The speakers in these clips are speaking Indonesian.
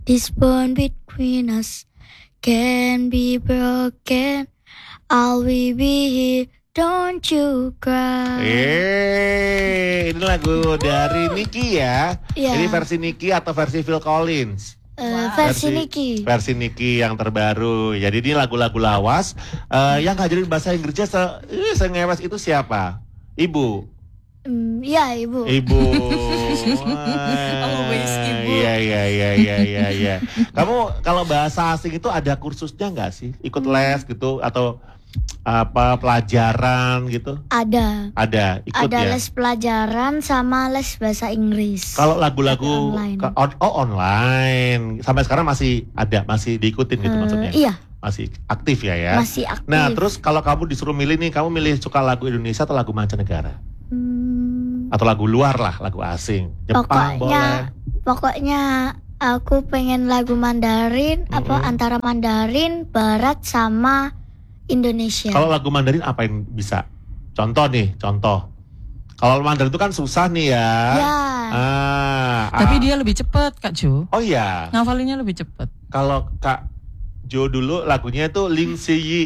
This bond between us can be broken. I'll be here, don't you cry. Ini lagu dari Nicky ya. Iya. Ini versi Nicky atau versi Phil Collins? Versi Nicky. Versi Nicky yang terbaru. Jadi ini lagu-lagu lawas. Yang ngajarin bahasa Inggrisnya sengewes itu siapa? Ibu. Iya, Ibu. Ibu. Always Ibu. Iya. Kamu kalau bahasa asing itu ada kursusnya nggak sih? Ikut les gitu atau apa pelajaran gitu? Ada Ikut ya. les pelajaran sama les bahasa Inggris. Kalau lagu-lagu online. Online. Sampai sekarang masih ada, masih diikutin gitu maksudnya. Iya, Masih aktif ya. masih aktif. Nah, terus kalau kamu disuruh milih nih, kamu milih suka lagu Indonesia atau lagu mancanegara? Atau lagu luar lah, lagu asing. Jepang boleh. Pokoknya aku pengen lagu Mandarin, antara Mandarin, Barat sama Indonesia. Kalau lagu Mandarin apa yang bisa? Contoh. Kalau Mandarin itu kan susah nih ya. Ya. Tapi dia lebih cepat Kak Jo. Oh iya. Ngafalinnya lebih cepat. Kalau Kak Jo dulu lagunya itu Ling Si Yi.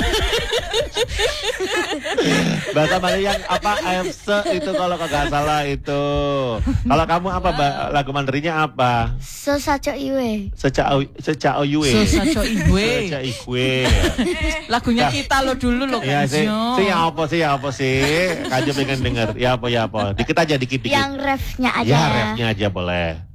Bahasa Bali yang apa AFC itu kalau kagak salah itu. Kalau kamu apa lagu Mandarinnya apa? Sesaco Iwe. Secao Yue. Sosaco Iwe. Seca Ikwe. Lagunya kita lo dulu lo Ya Kak sih. Jo. Apa sih? Kajo pengen denger. Ya apa. Dikit aja. Yang refnya aja. Ya refnya aja boleh.